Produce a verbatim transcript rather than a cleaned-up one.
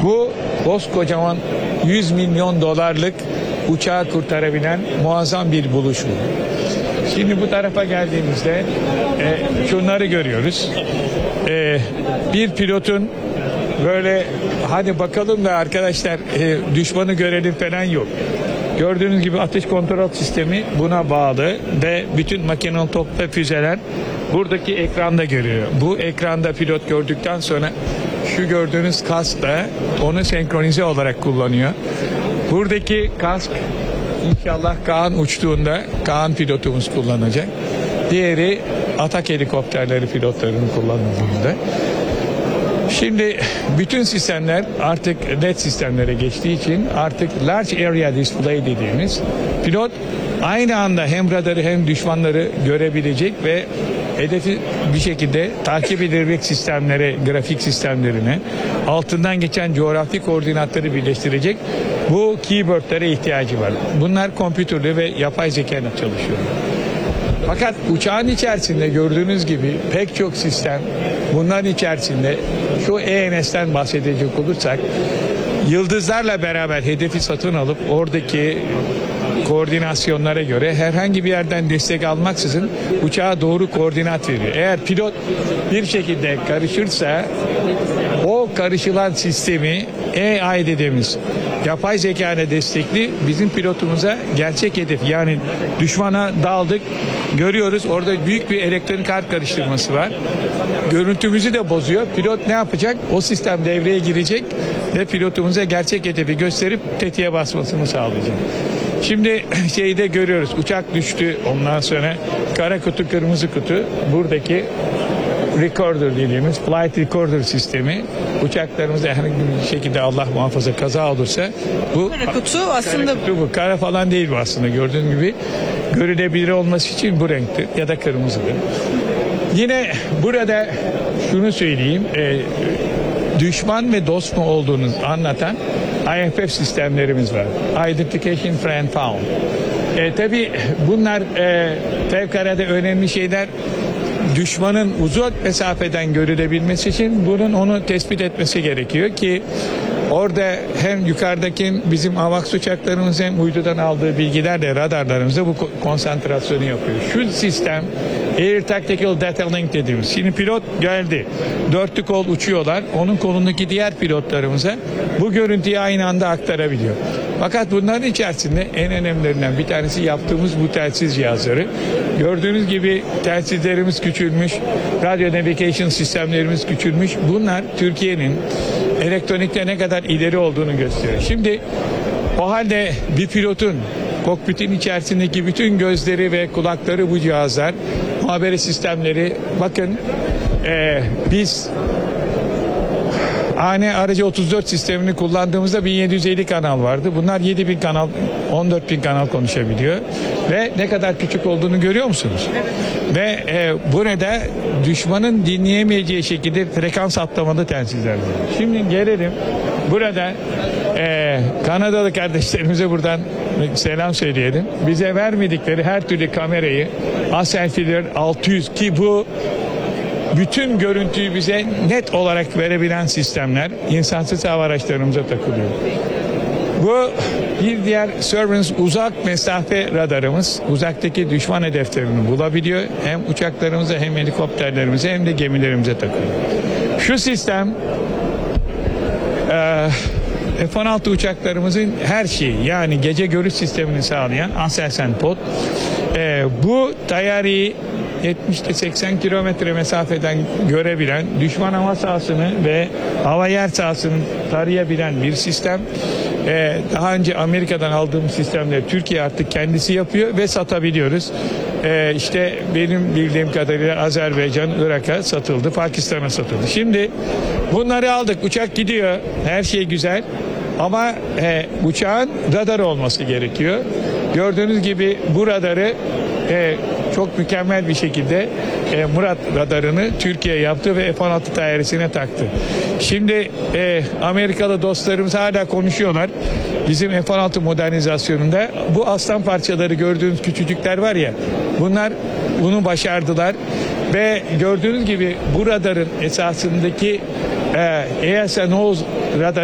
Bu koskocaman yüz milyon dolarlık uçağı kurtarabilen muazzam bir buluş bu. Şimdi bu tarafa geldiğimizde e, şunları görüyoruz. E, bir pilotun böyle hadi bakalım da arkadaşlar e, düşmanı görelim falan yok. Gördüğünüz gibi atış kontrol sistemi buna bağlı ve bütün makinalı top ve füzeler buradaki ekranda görüyor. Bu ekranda pilot gördükten sonra şu gördüğünüz kask da onu senkronize olarak kullanıyor. Buradaki kask inşallah Kaan uçtuğunda Kaan pilotumuz kullanacak. Diğeri atak helikopterleri pilotlarının kullanıldığında. Şimdi bütün sistemler artık L E D sistemlere geçtiği için artık Large Area Display dediğimiz pilot aynı anda hem radarı hem düşmanları görebilecek ve hedefi bir şekilde takip edebilecek sistemlere, grafik sistemlerine, altından geçen coğrafi koordinatları birleştirecek bu keyboardlara ihtiyacı var. Bunlar kompütürle ve yapay zeka ile çalışıyor. Fakat uçağın içerisinde gördüğünüz gibi pek çok sistem, bunların içerisinde şu E N S'ten bahsedecek olursak, yıldızlarla beraber hedefi satın alıp oradaki koordinasyonlara göre herhangi bir yerden destek almaksızın uçağa doğru koordinat veriyor. Eğer pilot bir şekilde karışırsa o karışılan sistemi A I dediğimiz yapay zeka ile destekli bizim pilotumuza gerçek hedef, yani düşmana daldık, görüyoruz orada büyük bir elektronik harp karıştırması var. Görüntümüzü de bozuyor. Pilot ne yapacak? O sistem devreye girecek ve pilotumuza gerçek hedefi gösterip tetiğe basmasını sağlayacak. Şimdi şeyde görüyoruz, uçak düştü, ondan sonra kara kutu, kırmızı kutu, buradaki recorder dediğimiz flight recorder sistemi, uçaklarımızda herhangi bir şekilde Allah muhafaza kaza olursa bu kara kutu aslında kara kutu bu. Kara falan değil bu aslında, gördüğün gibi görülebilir olması için bu renktir ya da kırmızıdır. Yine burada şunu söyleyeyim, e, düşman ve dost mu olduğunu anlatan I F F sistemlerimiz var. Identification Friend Found. E, tabii bunlar e, fevkalade önemli şeyler. Düşmanın uzak mesafeden görülebilmesi için bunun onu tespit etmesi gerekiyor ki orada hem yukarıdaki bizim AVAX uçaklarımız hem uydudan aldığı bilgilerle radarlarımızda bu konsantrasyonu yapıyor. Şu sistem Air Tactical Data Link dediğimiz. Şimdi pilot geldi. Dörtlü kol uçuyorlar. Onun kolundaki diğer pilotlarımıza bu görüntüyü aynı anda aktarabiliyor. Fakat bunların içerisinde en önemlilerinden bir tanesi yaptığımız bu telsiz cihazları. Gördüğünüz gibi telsizlerimiz küçülmüş, radyo navigation sistemlerimiz küçülmüş. Bunlar Türkiye'nin elektronikte ne kadar ileri olduğunu gösteriyor. Şimdi o halde bir pilotun kokpitin içerisindeki bütün gözleri ve kulakları bu cihazlar, muhabere sistemleri, bakın e, biz A N aracı otuz dört sistemini kullandığımızda bin yedi yüz elli kanal vardı. Bunlar yedi bin kanal, on dört bin kanal konuşabiliyor. Ve ne kadar küçük olduğunu görüyor musunuz? Ve e, burada düşmanın dinleyemeyeceği şekilde frekans atlamalı telsizler var. Şimdi gelelim. Burada e, Kanadalı kardeşlerimize buradan selam söyleyelim. Bize vermedikleri her türlü kamerayı Aselfiler altı yüz, ki bu bütün görüntüyü bize net olarak verebilen sistemler insansız hava araçlarımıza takılıyor. Bu bir diğer Surveillance uzak mesafe radarımız uzaktaki düşman hedeflerini bulabiliyor. Hem uçaklarımıza hem helikopterlerimize hem de gemilerimize takılıyor. Şu sistem e, F on altı uçaklarımızın her şeyi, yani gece görüş sistemini sağlayan Aselsan Pod. E, bu tayarıyı yetmiş ile seksen kilometre mesafeden görebilen, düşman hava sahasını ve hava yer sahasını tarayabilen bir sistem. Ee, daha önce Amerika'dan aldığımız sistemleri Türkiye artık kendisi yapıyor ve satabiliyoruz. Ee, işte benim bildiğim kadarıyla Azerbaycan, Irak'a satıldı, Pakistan'a satıldı. Şimdi bunları aldık, uçak gidiyor, her şey güzel ama e, uçağın radarı olması gerekiyor. Gördüğünüz gibi bu radarı e, çok mükemmel bir şekilde e, Murat radarını Türkiye yaptı ve F on altı tayyaresine taktı. Şimdi e, Amerikalı dostlarımız hala konuşuyorlar. Bizim F on altı modernizasyonunda bu aslan parçaları gördüğünüz küçücükler var ya, bunlar bunu başardılar ve gördüğünüz gibi bu radarın esasındaki e, E S A N O Z radar